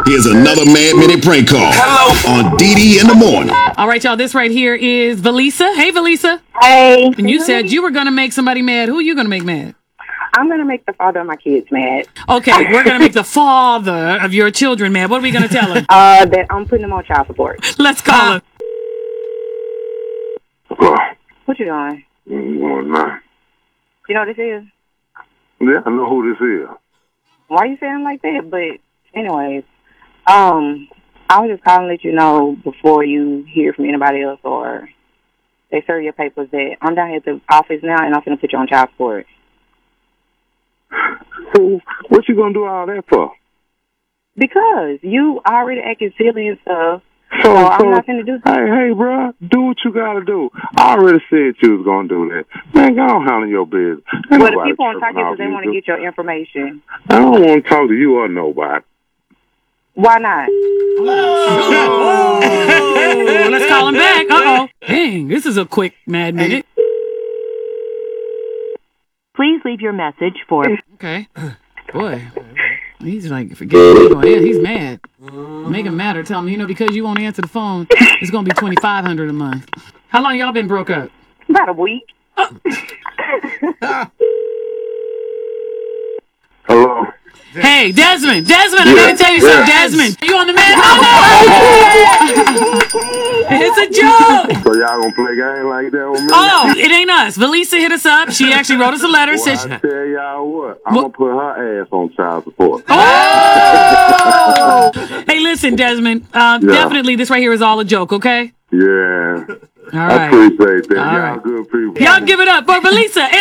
Here's another Mad Minute prank call on DD in the morning. All right, y'all. This right here is Valisa. Hey, Valisa. Hey. And you said you were going to make somebody mad. Who are you going to make mad? I'm going to make the father of my kids mad. Okay, we're going to make the father of your children mad. What are we going to tell him? That I'm putting them on child support. Let's call him. What you doing? Going now. You know what this is? Yeah, I know who this is. Why you saying like that? But anyways, I was just calling to let you know before you hear from anybody else or they serve your papers that I'm down here at the office now and I'm going to put you on child support. What you gonna do all that for? Because you already acting silly and stuff. So I'm not going to do that. Hey, bro, do what you gotta do. I already said you was gonna do that. Man, go on handle your business. Well, the people on top of you because they want to get your information. I don't want to talk to you or nobody. Why not? Oh, let's call him back. Uh-oh. Dang, this is a quick Mad Minute. Please leave your message for... Okay. Boy, he's like, forget it. Yeah, he's mad. Make him mad or tell him, because you won't answer the phone, it's going to be $2,500 a month. How long y'all been broke up? About a week. Hello? Hey, Desmond, I gotta tell you something, Desmond. You on the man? It's a joke. So y'all gonna play a game like that with me? Oh, it ain't us. Valisa hit us up. She actually wrote us a letter. Well, Said I tell y'all what, I'm gonna put her ass on child support. Oh! Hey, listen, Desmond. Definitely, this right here is all a joke, okay? Yeah. All right. I appreciate that. All Y'all right. good people. Y'all give it up for Valisa.